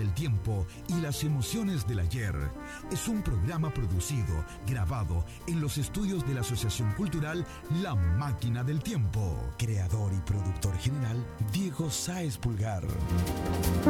del tiempo y las emociones del ayer. Es un programa producido, grabado en los estudios de la Asociación Cultural La Máquina del Tiempo. Creador y productor general, Diego Sáez Pulgar.